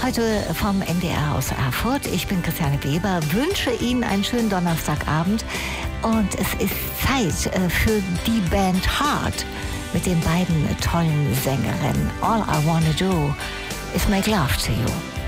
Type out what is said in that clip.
Heute vom NDR aus Erfurt. Ich bin Christiane Weber, wünsche Ihnen einen schönen Donnerstagabend. Und es ist Zeit für die Band Heart mit den beiden tollen Sängerinnen. All I Wanna Do is Make Love to You.